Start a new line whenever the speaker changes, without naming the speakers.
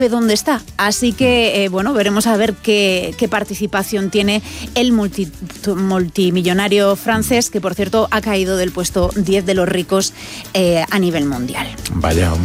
dónde está. Así que, veremos a ver qué participación tiene el multimillonario francés, que por cierto ha caído del puesto 10 de los ricos a nivel mundial.
Vaya.